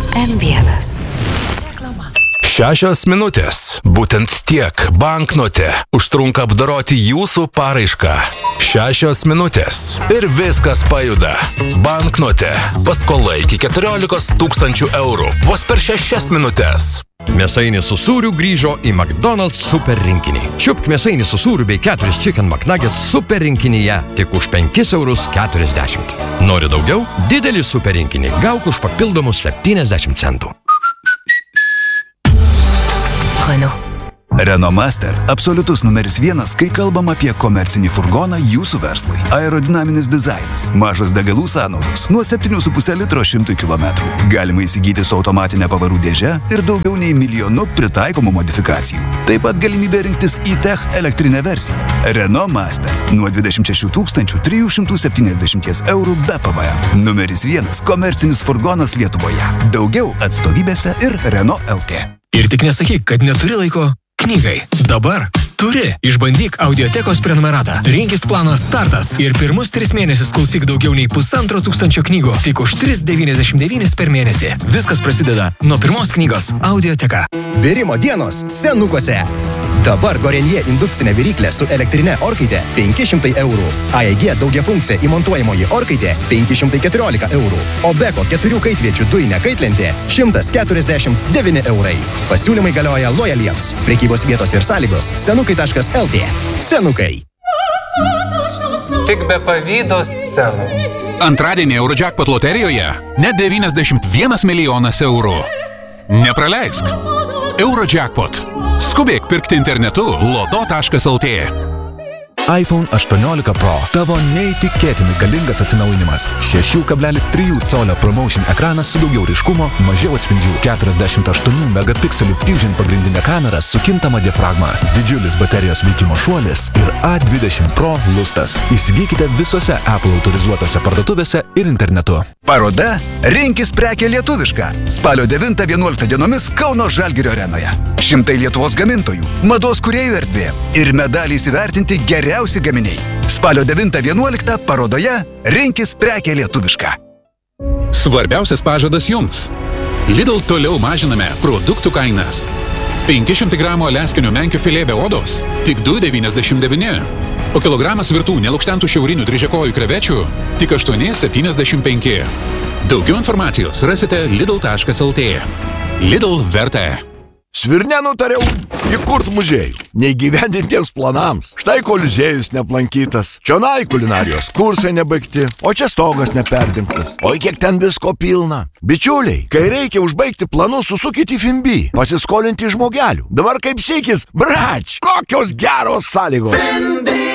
M1. 6 minutės. Būtent tiek banknote užtrunka apdoroti jūsų paraišką. 6 minutės. Ir viskas pajuda. Banknote. Paskola iki 14 000 eurų. Vos per 6 minutės. Mėsainis su sūriu grįžo į McDonald's super rinkinį. Čiupk mėsainį su sūriu bei 4 Chicken McNuggets super rinkinyje tik už 5,40 €. Nori daugiau? Didelį super rinkinį gauk už papildomus 70 centų. Renault Master – absoliutus numeris 1, kai kalbam apie komercinį furgoną jūsų verslui. Aerodinaminis dizainas, mažos degalų sąnaudos, nuo 7,5 litro 100 km. Galima įsigyti su automatinė pavarų dėže ir daugiau nei 1 milijonu pritaikomų modifikacijų. Taip pat galimybė rinktis e-Tech elektrinę versiją. Renault Master – nuo 26 370 eurų be PVM. Numeris 1 komercinis furgonas Lietuvoje. Daugiau atstovybėse ir Renault LT. Ir tik nesakyk, kad neturi laiko knygai. Dabar turi. Išbandyk Audiotekos prenumeratą. Rinkis planą Startas ir pirmus 3 mėnesius klausyk daugiau nei 1500 knygų. Tik už 3,99 per mėnesį. Viskas prasideda nuo pirmos knygos. Audioteka. Virimo dienos Senukuose. Dabar Gorenje indukcinė viryklė su elektrinė orkaitė 500 eurų. AEG daugiafunkcija įmontuojamoji orkaitė 514 eurų. O Beko 4 kaitviečių dujinė kaitlentė 149 eurai. Pasiūlymai galioja lojaliems. Prekybos vietos ir sąlygos senukai.lt. Senukai. Tik be pavydo scenų. Antradienį Eurojackpot loterijoje net 91 milijonas eurų. Nepraleisk. Eurojackpot. Skubėk pirkti internetu loto.lt. iPhone 18 Pro. Tavo neįtikėtinai galingas atsinaujinimas. 6,3 colio promotion ekranas su daugiau ryškumo, mažiau atspindžių, 48 megapikselių Fusion pagrindinė kamera su kintama diafragma, didžiulis baterijos veikimo šuolis ir A20 Pro lustas. Įsigykite visose Apple autorizuotose parduotuvėse ir internetu. Paroda Rinkis prekė lietuviška. Spalio 9-11 dienomis Kauno Žalgirio arenoje. 100 Lietuvos gamintojų, mados kūrėjų erdvė ir medaliais įvertinti geriausi gaminiai. Spalio 9-11 parodoje Rinkis prekė lietuviška. Svarbiausias pažadas jums. Lidl toliau mažiname produktų kainas. 500 gramų aleskinių menkių filė be odos tik 2,99. O kilogramas virtų nelukštentų šiaurinių dryžiakojų krevečių tik 8,75. Daugiau informacijos rasite lidl.lt. Lidl verta. Svirne nutariau įkurt muziejų, neįgyvendintiems planams. Štai koliziejus neaplankytas, čionai kulinarijos kursai nebaigti, o čia stogas neperdengtas. Oi, kiek ten visko pilna. Bičiuliai, kai reikia užbaigti planus, susukite į Fimbi, pasiskolinti žmogelių. Dabar kaip sykis, brač, kokios geros sąlygos.